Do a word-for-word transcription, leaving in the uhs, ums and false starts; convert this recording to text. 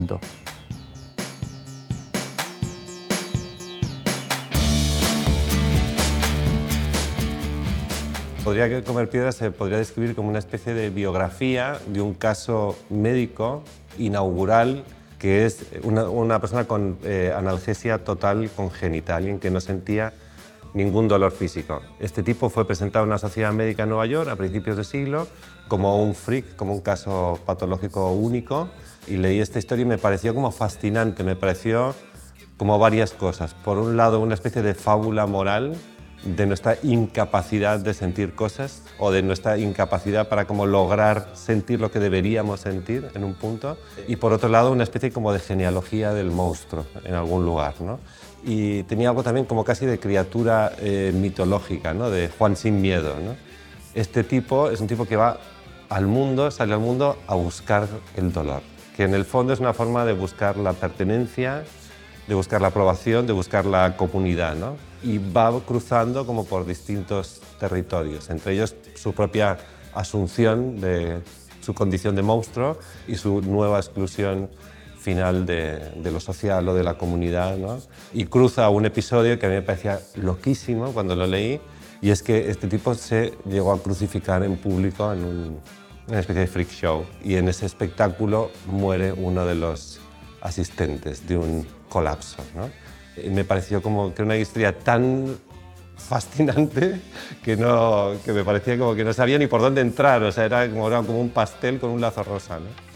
Podría comer piedras se podría describir como una especie de biografía de un caso médico inaugural que es una, una persona con eh, analgesia total congénita, alguien que no sentía ningún dolor físico. Este tipo fue presentado en una sociedad médica en Nueva York a principios de siglo como un freak, como un caso patológico único, y leí esta historia y me pareció como fascinante, me pareció como varias cosas. Por un lado, una especie de fábula moral de nuestra incapacidad de sentir cosas o de nuestra incapacidad para como lograr sentir lo que deberíamos sentir en un punto, y por otro lado una especie como de genealogía del monstruo en algún lugar, ¿no? Y tenía algo también como casi de criatura eh, mitológica, ¿no? De Juan sin miedo, ¿no? Este tipo es un tipo que va al mundo, sale al mundo a buscar el dolor, que en el fondo es una forma de buscar la pertenencia, de buscar la aprobación, de buscar la comunidad, ¿no? Y va cruzando como por distintos territorios, entre ellos su propia asunción de su condición de monstruo y su nueva exclusión final de, de lo social o de la comunidad, ¿no? Y cruza un episodio que a mí me parecía loquísimo cuando lo leí, y es que este tipo se llegó a crucificar en público en un, una especie de freak show, y en ese espectáculo muere uno de los asistentes de un colapso, ¿no? Y me pareció como que una historia tan fascinante que, no, que me parecía como que no sabía ni por dónde entrar, o sea, era como, era como un pastel con un lazo rosa, ¿no?